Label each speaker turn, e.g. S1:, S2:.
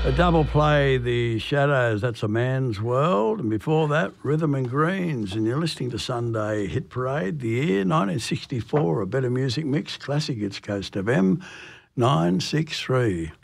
S1: A double play, The Shadows, That's a Man's World. And before that, Rhythm and Greens. And you're listening to Sunday Hit Parade, the year 1964, a better music mix, classic hits Coast FM 963.